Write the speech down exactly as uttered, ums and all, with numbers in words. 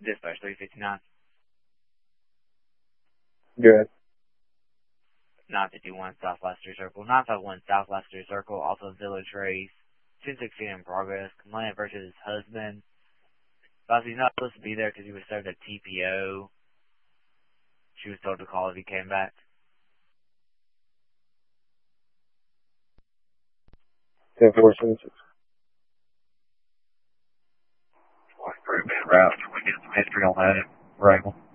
Dispatch three fifty-nine. Good. nine fifty-one South Leicester Circle. nine fifty-one South Leicester Circle, off of Village Race. two sixteen in progress. Complainant versus husband. But he's not supposed to be there because he was served a T P O. She was told to call if he came back. ten four seven six. Improvement route. Can we get some history on that, Ragel?